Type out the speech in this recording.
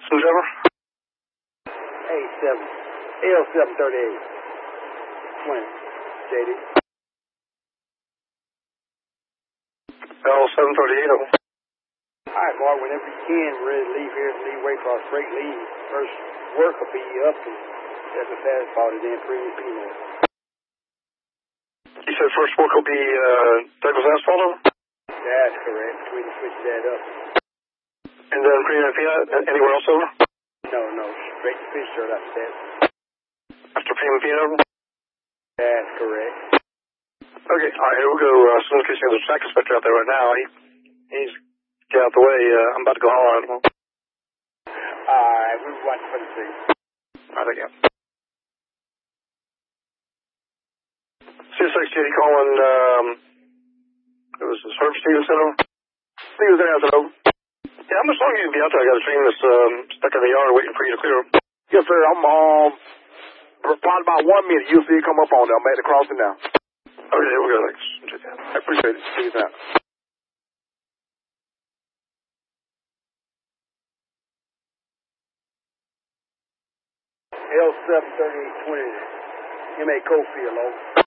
Some driver? A7, L738, 20, JD. L738, over. All right, Mark, whenever you can, we're ready to leave here and leave away for our straight lead. First work will be up to 7 fast ball and then premium peanut. You said first work will be Douglas Asphalt, over? That's correct. We can switch that up. And then premium peanut, anywhere else, over? No, straight to Fitzgerald after that. After premium peanut, over? That's correct. Okay, all right, here we go. As soon as there's a track inspector out there right now, he's get out the way. I'm about to go holler at him. All right, we're watching for the scene. All right, again. CSX JD calling, it was Herb Stevenson, over? Stevenson, over. Yeah, how much longer you be out there? I got a train that's stuck in the yard waiting for you to clear. Yes, sir. I'm probably about 1 minute. You'll see it come up on there. I'm at the crossing now. Okay, we'll go. Thanks. I appreciate it. See you now. L73820, MA Cofield, over.